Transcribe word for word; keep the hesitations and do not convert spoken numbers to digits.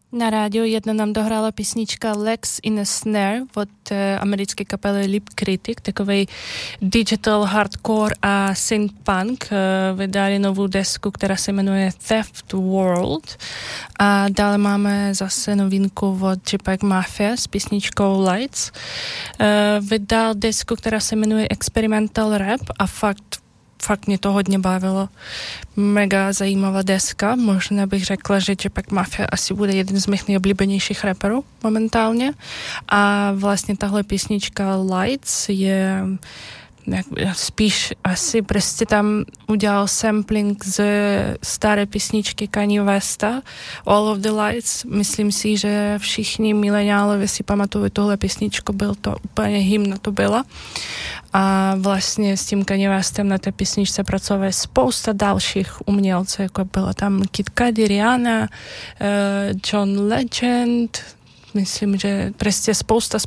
Na rádiu jedna nám dohrála písnička Legs in a Snare od uh, americké kapely Lip Critic, takovej digital hardcore a synth-punk. Uh, vydali novou desku, která se jmenuje Theft World. A dále máme zase novinku od JPEG Mafia s písničkou Lights. Uh, vydal desku, která se jmenuje Experimental Rap a fakt Fakt mě to hodně bavilo. Mega zajímavá deska. Možná bych řekla, že JPEG Mafia asi bude jeden z mých nejoblíbenějších raperů momentálně. A vlastně tahle písnička Lights je spíš asi prostě tam udělal sampling z staré písničky Kanye Westa All of the Lights. Myslím si, že všichni mileniálové si pamatují tuhle písničku, byl to úplně hymna to byla. A vlastně s tím Kanye Westem na té písničce pracovala spousta dalších umělců, jako byla tam Kid Cudi, Rihanna, John Legend, myslím, že prostě spousta